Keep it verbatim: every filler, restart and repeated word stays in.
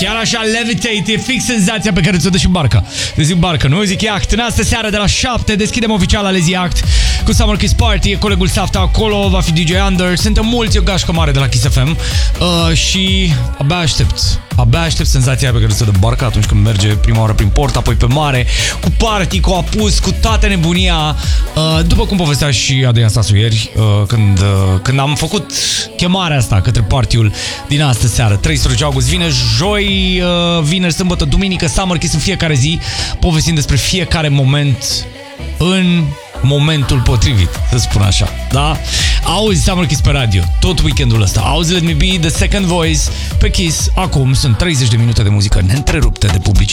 Chiar așa, Levitate, e fix senzația pe care ți-o dă și barca. Eu zic barca, nu? Eu zic Yacht. În astă seară de la șapte deschidem oficial Alezi Yacht cu Summer Kiss Party. E colegul Safta acolo, va fi D J Under. Suntem mulți, o gașcă mare de la Kiss F M. uh, Și abia aștept Abia aștept senzația pe care ți-o dă barca atunci când merge prima oară prin port, apoi pe mare, cu party, cu apus, cu toată nebunia. uh, După cum povestea și Adrian Stasu ieri, uh, când, uh, când am făcut chemarea asta către party-ul din astă seară. treisprezece august vine, joi, uh, vineri, sâmbătă, duminică, Summer Kiss în fiecare zi, povestind despre fiecare moment în momentul potrivit, să spun așa, da? Auzi Summer Kiss pe radio tot weekendul ăsta. Auzi Let Me Be, The Second Voice pe Kiss. Acum sunt treizeci de minute de muzică neîntreruptă de publicitate.